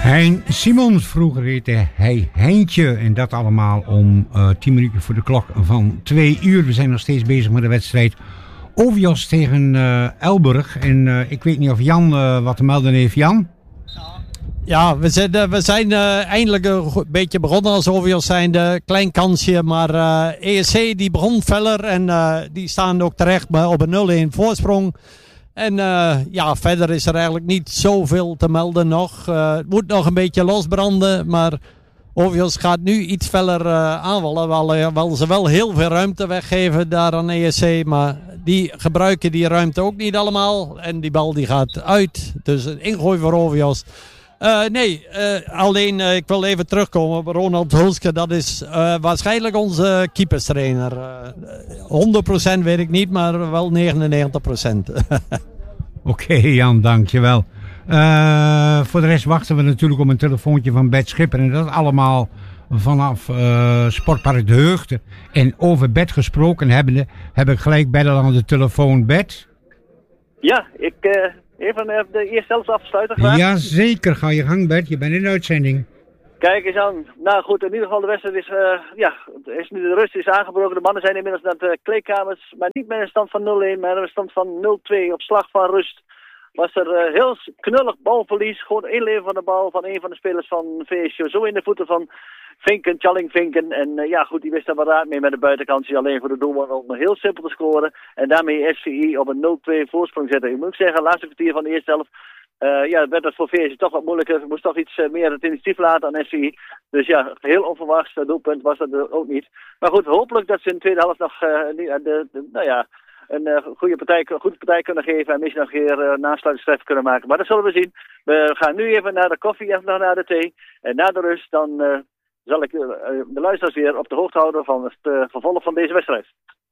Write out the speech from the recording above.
Hein Simons, vroeger heette hij Heintje. En dat allemaal om 10 minuten voor de klok van 2 uur. We zijn nog steeds bezig met de wedstrijd Ovios tegen Elburg. En ik weet niet of Jan wat te melden heeft. Jan? Ja, we zijn eindelijk een beetje begonnen als Ovios zijnde. Klein kansje, maar ESC die begon feller en die staan ook terecht op een 0-1 voorsprong. En verder is er eigenlijk niet zoveel te melden nog. Het moet nog een beetje losbranden, maar Ovios gaat nu iets feller aanvallen. Wel ze wel heel veel ruimte weggeven daar aan ESC, maar die gebruiken die ruimte ook niet allemaal. En die bal die gaat uit, dus een ingooi voor Ovios. Alleen ik wil even terugkomen op Ronald Hulske. Dat is waarschijnlijk onze keeperstrainer. 100% weet ik niet, maar wel 99%. Oké, Jan, dankjewel. Voor de rest wachten we natuurlijk op een telefoontje van Bert Schipper. En dat allemaal vanaf Sportpark De Heugden. En over Bert gesproken hebbende, heb ik gelijk Bert aan de telefoon. Bert? Ja, ik... Even de eerste helft afsluiten graag. Jazeker, ga je gang Bert, je bent in de uitzending. Kijk eens aan. Nou goed, in ieder geval de wedstrijd is nu de rust is aangebroken. De mannen zijn inmiddels naar de kleedkamers, maar niet met een stand van 0-1, maar een stand van 0-2. Op slag van rust was er heel knullig balverlies. Gewoon inleveren van de bal van een van de spelers van VSU. Zo in de voeten van Tjalling Vinken. En die wist daar wel raad mee met de buitenkantje. Alleen voor de doelman om heel simpel te scoren. En daarmee SVI op een 0-2 voorsprong zetten. Ik moet zeggen, laatste kwartier van de eerste helft. Werd het voor VSU toch wat moeilijker. Moest toch iets meer het initiatief laten aan SVI. Dus ja, heel onverwachts doelpunt was dat ook niet. Maar goed, hopelijk dat ze in de tweede helft nog een goede partij kunnen geven en misschien nog weer nasluitingstreffer kunnen maken. Maar dat zullen we zien. We gaan nu even naar de koffie en nog naar de thee. En na de rust dan zal ik de luisteraars weer op de hoogte houden van het vervolg van deze wedstrijd.